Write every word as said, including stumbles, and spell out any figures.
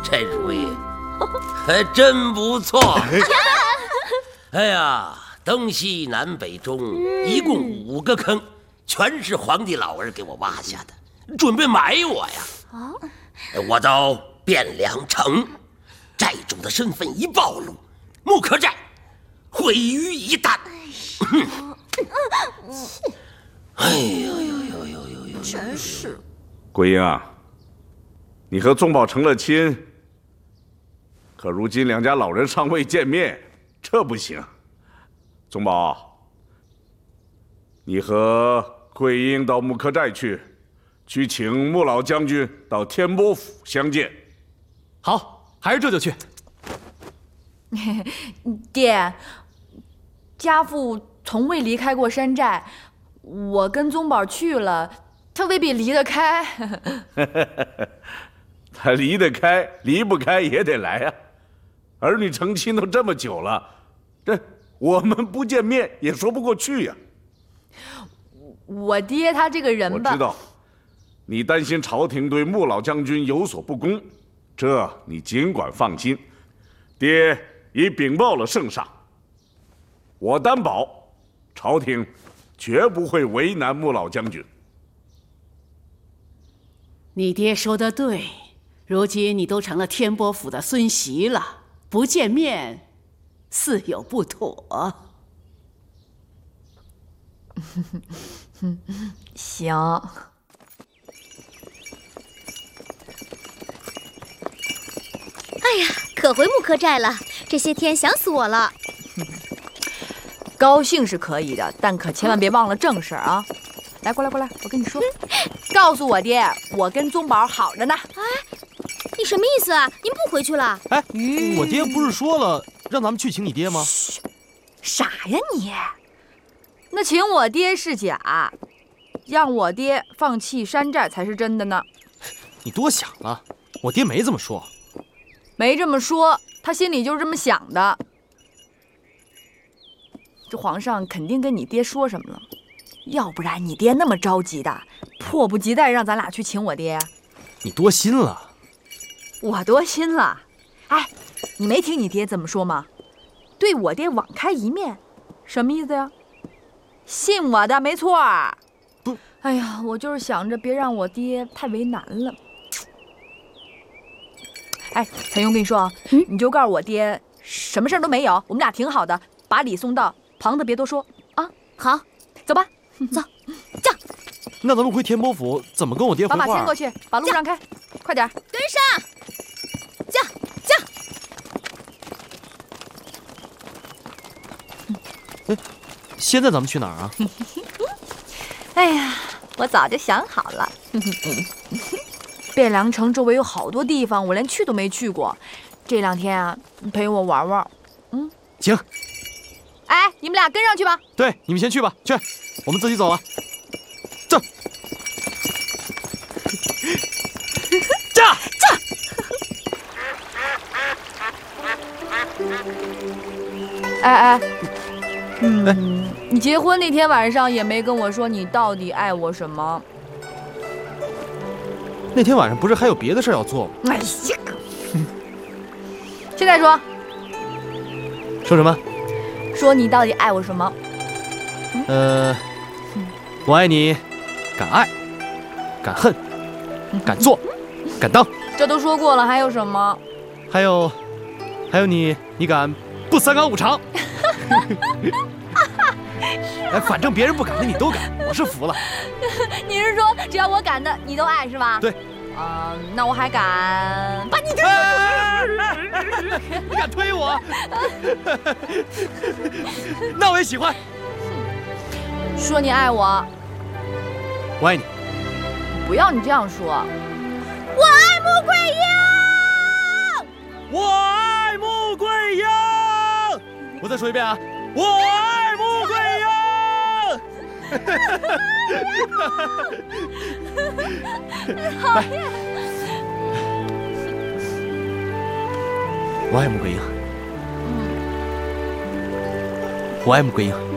这主意还真不错。哎呀，东西南北中一共五个坑，全是皇帝老儿给我挖下的，准备埋我呀！啊！我到汴梁城，寨主的身份一暴露，木刻寨毁于一旦。哎呦呦呦呦呦呦！ 真是。 桂英啊，你和宗宝成了亲，可如今两家老人尚未见面，这不行。宗宝，你和桂英到木刻寨去，去请穆老将军到天波府相见。 好，还是这就去。 爹，家父从未离开过山寨，我跟宗宝去了，他未必离得开。 他离得开，离不开也得来啊！儿女成亲都这么久了，这我们不见面也说不过去呀。 我爹他这个人吧， 我知道，你担心朝廷对穆老将军有所不公，这你尽管放心，爹已禀报了圣上，我担保，朝廷绝不会为难穆老将军。 你爹说的对，如今你都成了天波府的孙媳了，不见面似有不妥。 行。 哎呀，可回木刻寨了，这些天想死我了。 高兴是可以的，但可千万别忘了正事啊！来，过来过来，我跟你说，告诉我爹，我跟宗宝好着呢。 哎，你什么意思啊？您不回去了？ 哎，我爹不是说了让咱们去请你爹吗？ 傻呀你！那请我爹是假，让我爹放弃山寨才是真的呢。 你多想了，我爹没这么说。 没这么说，他心里就是这么想的。这皇上肯定跟你爹说什么了，要不然你爹那么着急的，迫不及待让咱俩去请我爹。 你多心了。 我多心了？哎，你没听你爹怎么说吗？对我爹网开一面，什么意思呀？信我的，没错。 不， 哎呀，我就是想着别让我爹太为难了。哎，彩云，跟你说啊，嗯、你就告诉我爹，什么事儿都没有，我们俩挺好的，把礼送到，旁的别多说啊。 好， 走吧， 走，驾。 那咱们回天波府怎么跟我爹回话？ 把马牵过去，把路让开，快点， 跟上，驾驾。 哎，现在咱们去哪儿啊？ 哎呀，我早就想好了。汴梁城周围有好多地方，我连去都没去过。这两天啊，你陪我玩玩。嗯， 行。 哎，你们俩跟上去吧。 对，你们先去吧，去，我们自己走了。走。驾驾。哎哎，嗯，哎，你结婚那天晚上也没跟我说你到底爱我什么。 那天晚上不是还有别的事要做吗？ 哎呀，现在说。 说什么？ 说你到底爱我什么？ 呃，我爱你，敢爱，敢恨，敢做，敢当。 这都说过了，还有什么？ 还有，还有你，你敢不三纲五常？哎，反正别人不敢的你都敢，我是服了。 你是说只要我敢的你都爱是吧？ 对。 啊、呃，那我还敢把你推出去。你敢推我？那我也喜欢。 说你爱我， 我爱你。 不要你这样说。 我爱穆桂英。 我爱穆桂英。我再说一遍啊，我爱穆桂英。来，我爱穆桂英。 嗯， 我爱穆桂英。